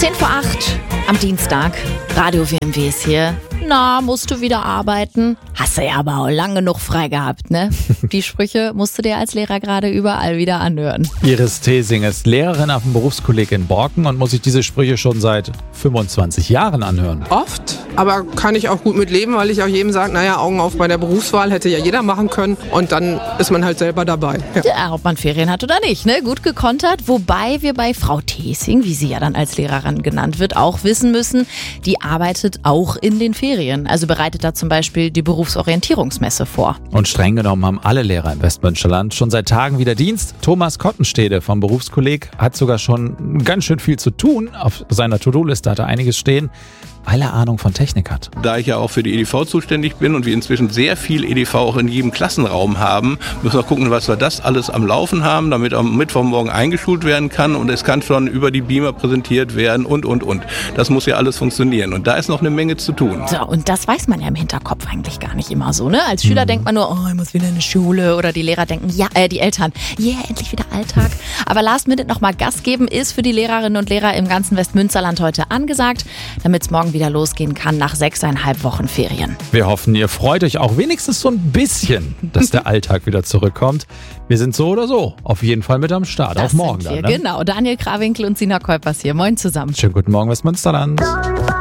7:10 am Dienstag. Radio WMW ist hier. Na, musst du wieder arbeiten? Hast du ja aber auch lang genug frei gehabt, ne? Die Sprüche musst du dir als Lehrer gerade überall wieder anhören. Iris Thesing ist Lehrerin auf dem Berufskolleg in Borken und muss sich diese Sprüche schon seit 25 Jahren anhören. Oft, aber kann ich auch gut mit leben, weil ich auch jedem sage, naja, Augen auf bei der Berufswahl, hätte ja jeder machen können und dann ist man halt selber dabei. Ja, ob man Ferien hat oder nicht, ne? Gut gekontert, wobei wir bei Frau Thesing, wie sie ja dann als Lehrerin genannt wird, auch wissen müssen, die arbeitet auch in den Ferien. Also bereitet da zum Beispiel die Berufsorientierungsmesse vor. Und streng genommen haben alle Lehrer im Westmünsterland schon seit Tagen wieder Dienst. Thomas Kottenstede vom Berufskolleg hat sogar schon ganz schön viel zu tun. Auf seiner To-Do-Liste hat er einiges stehen, weil er Ahnung von Technik hat. Da ich ja auch für die EDV zuständig bin und wir inzwischen sehr viel EDV auch in jedem Klassenraum haben, müssen wir gucken, was wir das alles am Laufen haben, damit am Mittwochmorgen eingeschult werden kann und es kann schon über die Beamer präsentiert werden und. Das muss ja alles funktionieren und da ist noch eine Menge zu tun. So, und das weiß man ja im Hinterkopf eigentlich gar nicht immer so, ne? Als Schüler denkt man nur, oh, ich muss wieder in die Schule, oder die Lehrer denken, ja, die Eltern, endlich wieder Alltag. Aber Last Minute nochmal Gas geben ist für die Lehrerinnen und Lehrer im ganzen Westmünsterland heute angesagt, damit es morgen wieder losgehen kann nach 6,5 Wochen Ferien. Wir hoffen, ihr freut euch auch wenigstens so ein bisschen, dass der Alltag wieder zurückkommt. Wir sind so oder so auf jeden Fall mit am Start. Das auf morgen sind wir, dann. Ne? Genau, Daniel Krawinkel und Sina Kuipers hier. Moin zusammen. Schönen guten Morgen, Westmünsterland.